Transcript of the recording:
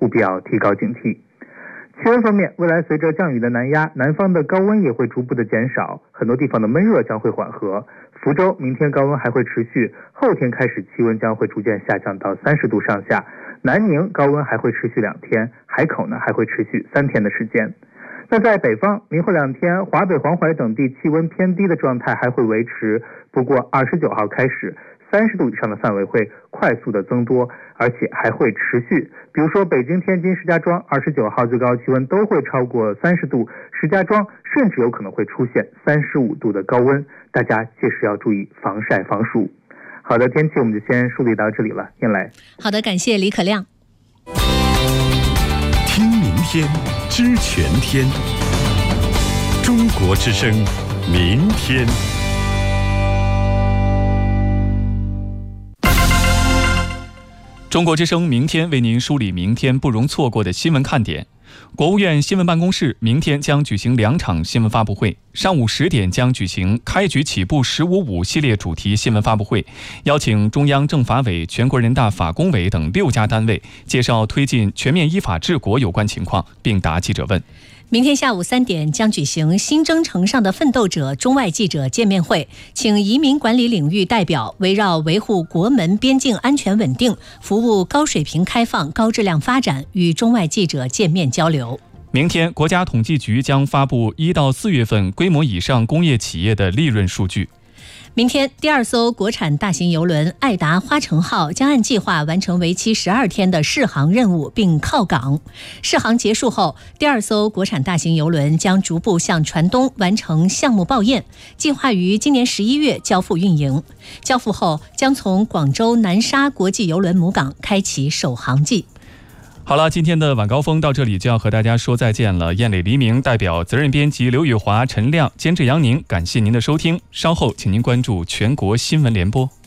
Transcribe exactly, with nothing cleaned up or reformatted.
务必要提高警惕。气温方面，未来随着降雨的南压，南方的高温也会逐步的减少，很多地方的闷热将会缓和。福州明天高温还会持续，后天开始气温将会逐渐下降到三十度上下。南宁高温还会持续两天，海口呢还会持续三天的时间。那在北方，明后两天华北、黄淮等地气温偏低的状态还会维持，不过二十九号开始，三十度以上的范围会快速的增多，而且还会持续。比如说北京、天津、石家庄，二十九号最高气温都会超过三十度，石家庄甚至有可能会出现三十五度的高温，大家届时要注意防晒防暑。好的，天气我们就先梳理到这里了，燕来。 好的，感谢李可亮。 听明天，知全天。中国之声，明天。 中国之声明天为您梳理明天不容错过的新闻看点。国务院新闻办公室明天将举行两场新闻发布会，上午十点将举行开局起步十五五系列主题新闻发布会，邀请中央政法委、全国人大法工委等六家单位介绍推进全面依法治国有关情况，并答记者问。 明天下午三点将举行新征程上的奋斗者中外记者见面会，请移民管理领域代表围绕维护国门边境安全稳定、服务高水平开放、高质量发展与中外记者见面交流。 明天，国家统计局将发布一到四月份规模以上工业企业的利润数据。 明天，第二艘国产大型邮轮爱达花城号将按计划完成为期十二天的试航任务并靠港。试航结束后，第二艘国产大型邮轮将逐步向船东完成项目报验，计划于今年十一月交付运营。交付后，将从广州南沙国际邮轮母港开启首航季。 好了，今天的晚高峰到这里就要和大家说再见了。燕磊黎明代表责任编辑刘宇华、陈亮，监制杨宁，感谢您的收听。稍后请您关注全国新闻联播。